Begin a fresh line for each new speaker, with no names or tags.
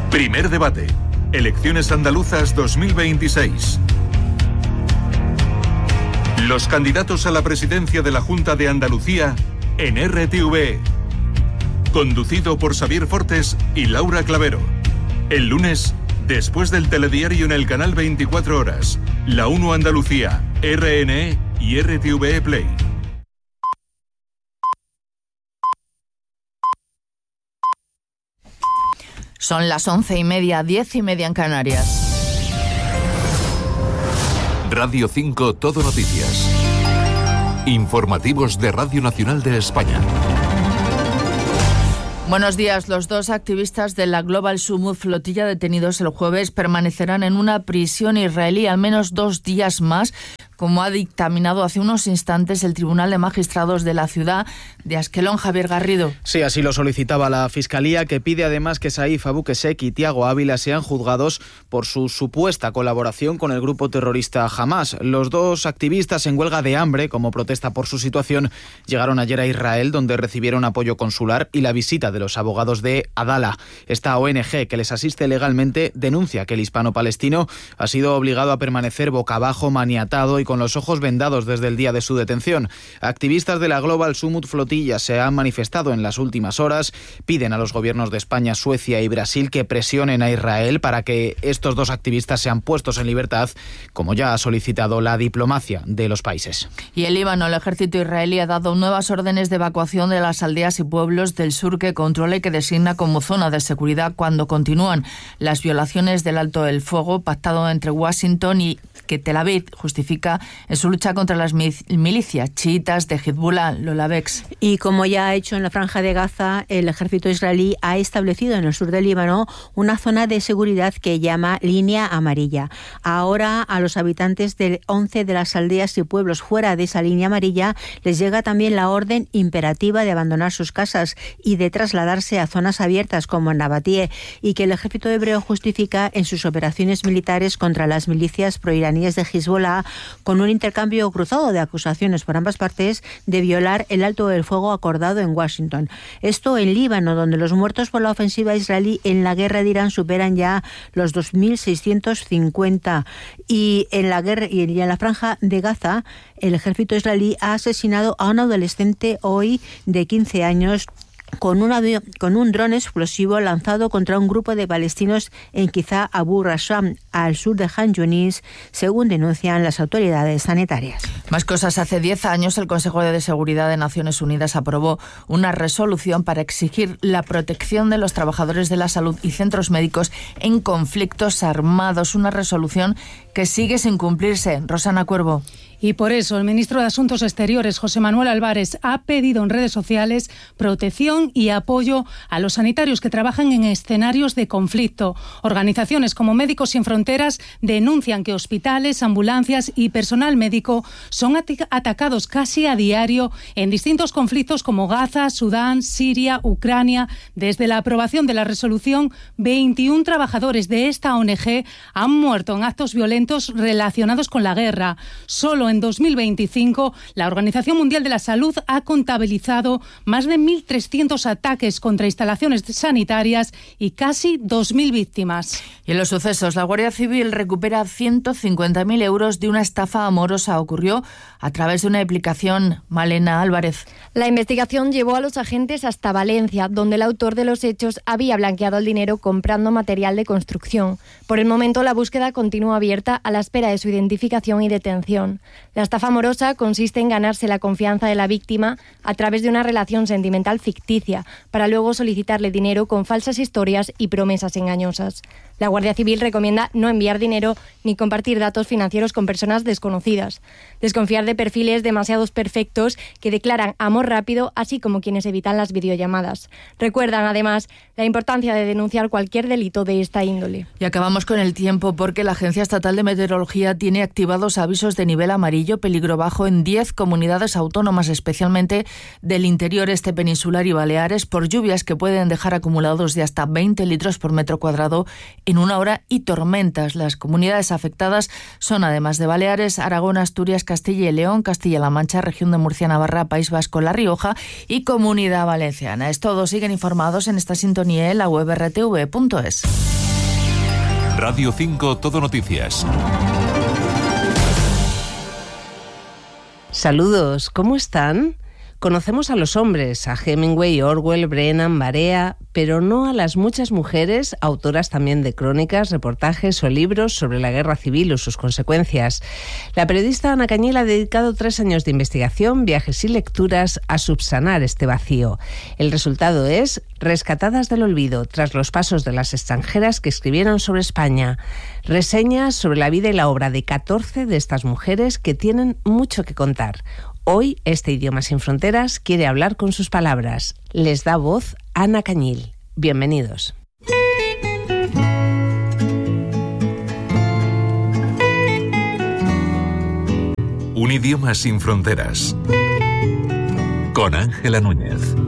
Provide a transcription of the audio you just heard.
Primer debate. Elecciones andaluzas 2026. Los candidatos a la presidencia de la Junta de Andalucía en RTV. Conducido por Xavier Fortes y Laura Clavero. El lunes, después del telediario en el canal 24 Horas, La 1 Andalucía, RNE y RTV Play.
Son las 11:30, 10:30 en Canarias.
Radio 5 Todo Noticias. Informativos de Radio Nacional de España.
Buenos días. Los dos activistas de la Global Summit Flotilla detenidos el jueves permanecerán en una prisión israelí al menos 2 días más, como ha dictaminado hace unos instantes el Tribunal de Magistrados de la ciudad de Asquelón. Javier Garrido.
Sí, así lo solicitaba la Fiscalía, que pide además que Saif Abukesek y Tiago Ávila sean juzgados por su supuesta colaboración con el grupo terrorista Hamás. Los dos activistas en huelga de hambre, como protesta por su situación, llegaron ayer a Israel, donde recibieron apoyo consular y la visita de los abogados de Adala. Esta ONG que les asiste legalmente denuncia que el hispano-palestino ha sido obligado a permanecer boca abajo, maniatado y con los ojos vendados desde el día de su detención. Activistas de la Global Summit Flotilla se han manifestado en las últimas horas, piden a los gobiernos de España, Suecia y Brasil que presionen a Israel para que estos dos activistas sean puestos en libertad, como ya ha solicitado la diplomacia de los países.
Y el Líbano, el ejército israelí ha dado nuevas órdenes de evacuación de las aldeas y pueblos del sur que controla y que designa como zona de seguridad cuando continúan las violaciones del alto el fuego pactado entre Washington y que Tel Aviv justifica en su lucha contra las milicias chiitas de Hezbollah, Lola Bex.
Y como ya ha hecho en la Franja de Gaza, el ejército israelí ha establecido en el sur del Líbano una zona de seguridad que llama Línea Amarilla. Ahora a los habitantes de 11 de las aldeas y pueblos fuera de esa línea amarilla les llega también la orden imperativa de abandonar sus casas y de trasladarse a zonas abiertas como Nabatie, y que el ejército hebreo justifica en sus operaciones militares contra las milicias proiraníes de Hezbollah, con un intercambio cruzado de acusaciones por ambas partes de violar el alto del fuego acordado en Washington. Esto en Líbano, donde los muertos por la ofensiva israelí en la guerra de Irán superan ya los 2.650. Y en la Franja de Gaza, el ejército israelí ha asesinado a un adolescente hoy de 15 años con un dron explosivo lanzado contra un grupo de palestinos en Kiza Abu Rasham, al sur de Han Yunis, según denuncian las autoridades sanitarias.
Más cosas. Hace 10 años el Consejo de Seguridad de Naciones Unidas aprobó una resolución para exigir la protección de los trabajadores de la salud y centros médicos en conflictos armados. Una resolución que sigue sin cumplirse. Rosana Cuervo.
Y por eso el ministro de Asuntos Exteriores, José Manuel Álvarez, ha pedido en redes sociales protección y apoyo a los sanitarios que trabajan en escenarios de conflicto. Organizaciones como Médicos Sin Fronteras denuncian que hospitales, ambulancias y personal médico son atacados casi a diario en distintos conflictos como Gaza, Sudán, Siria, Ucrania. Desde la aprobación de la resolución, 21 trabajadores de esta ONG han muerto en actos violentos relacionados con la guerra. Solo en 2025, la Organización Mundial de la Salud ha contabilizado más de 1.300 ataques contra instalaciones sanitarias y casi 2.000 víctimas.
Y en los sucesos, la Guardia Civil recupera 150.000 euros de una estafa amorosa. Ocurrió a través de una aplicación. Malena Álvarez.
La investigación llevó a los agentes hasta Valencia, donde el autor de los hechos había blanqueado el dinero comprando material de construcción. Por el momento, la búsqueda continúa abierta a la espera de su identificación y detención. La estafa amorosa consiste en ganarse la confianza de la víctima a través de una relación sentimental ficticia, para luego solicitarle dinero con falsas historias y promesas engañosas. La Guardia Civil recomienda no enviar dinero ni compartir datos financieros con personas desconocidas. Desconfiar de perfiles demasiado perfectos que declaran amor rápido, así como quienes evitan las videollamadas. Recuerdan, además, la importancia de denunciar cualquier delito de esta índole.
Y acabamos con el tiempo, porque la Agencia Estatal de Meteorología tiene activados avisos de nivel amarillo, peligro bajo, en 10 comunidades autónomas, especialmente del interior este peninsular y Baleares, por lluvias que pueden dejar acumulados de hasta 20 litros por metro cuadrado en una hora y tormentas. Las comunidades afectadas son, además de Baleares, Aragón, Asturias, Castilla y León, Castilla-La Mancha, Región de Murcia, Navarra, País Vasco, La Rioja y Comunidad Valenciana. Es todo. Siguen informados en esta sintonía en la web rtv.es.
Radio 5 Todo Noticias.
Saludos, ¿cómo están? Conocemos a los hombres, a Hemingway, Orwell, Brennan, Barea, pero no a las muchas mujeres, autoras también de crónicas, reportajes o libros sobre la guerra civil o sus consecuencias. La periodista Ana Cañil ha dedicado 3 años de investigación, viajes y lecturas a subsanar este vacío. El resultado es Rescatadas del olvido, tras los pasos de las extranjeras que escribieron sobre España. Reseñas sobre la vida y la obra de 14 de estas mujeres que tienen mucho que contar. Hoy, este Idioma sin Fronteras quiere hablar con sus palabras. Les da voz Ana Cañil. Bienvenidos.
Un Idioma sin Fronteras. Con Ángela Núñez.